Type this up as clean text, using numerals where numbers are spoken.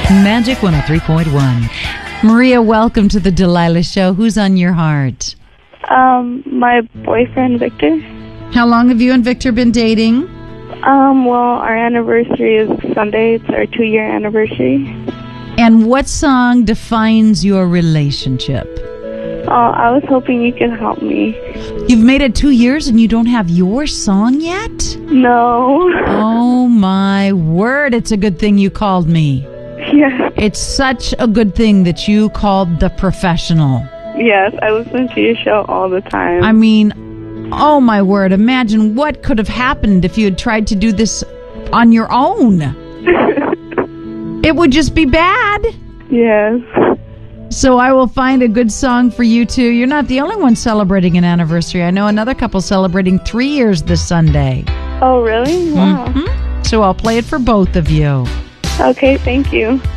Magic 103.1. Maria, welcome to the Delilah Show. Who's on your heart? My boyfriend, Victor. How long have you and Victor been dating? Well, our anniversary is Sunday. It's our 2-year anniversary. And what song defines your relationship? I was hoping you could help me. You've made it 2 years and you don't have your song yet? No. Oh, my word. It's a good thing you called me. Yes. It's such a good thing that you called the professional. Yes, I listen to your show all the time. I mean, oh, my word. Imagine what could have happened if you had tried to do this on your own. It would just be bad. Yes. So I will find a good song for you, too. You're not the only one celebrating an anniversary. I know another couple celebrating 3 years this Sunday. Oh, really? Wow. So I'll play it for both of you. Okay, thank you.